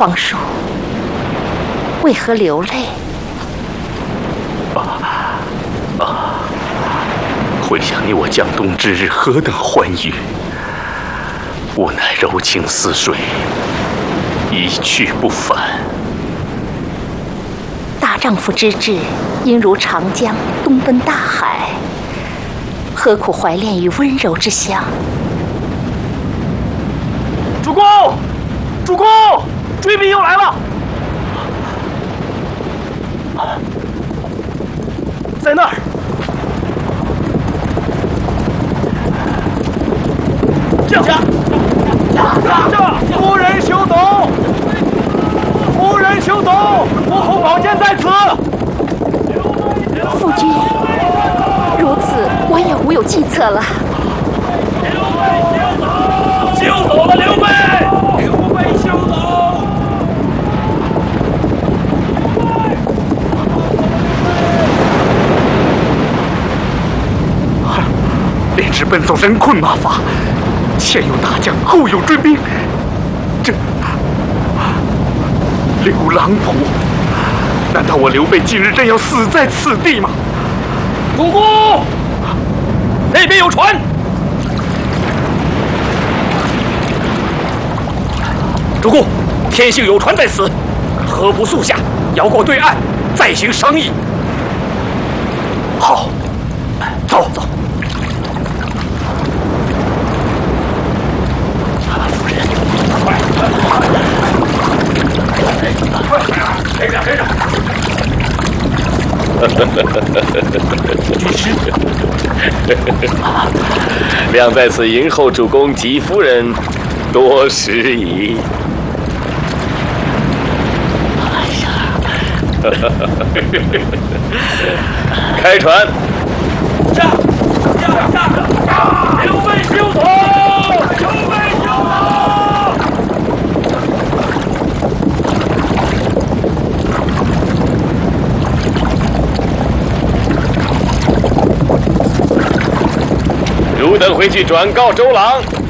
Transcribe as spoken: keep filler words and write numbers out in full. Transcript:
皇叔，为何流泪？ 啊啊！回想你我江东之日，何等欢愉！无奈柔情似水，一去不返。 大丈夫之志，应如长江东奔大海，何苦怀恋于温柔之乡？ 主公，主公，追兵又来了！在那儿。驾驾驾驾！夫人休走！夫人休走！母后宝剑在此。 夫君，如此我也无有计策了。 休走了，刘备！刘备休走！ 烈士奔走，人困马乏，前有大将，后有追兵，这刘郎仆，难道我刘备今日真要死在此地吗？ 主公，那边有船。主公，天幸有船在此，何不速下，摇过对岸，再行商议？ 好，走走。夫人，快快快！跟着跟着！ 军师， 谅在此迎候主公及夫人多时矣。开船！ 驾驾驾驾！刘备休走！刘备休走！ 汝等回去转告周郎，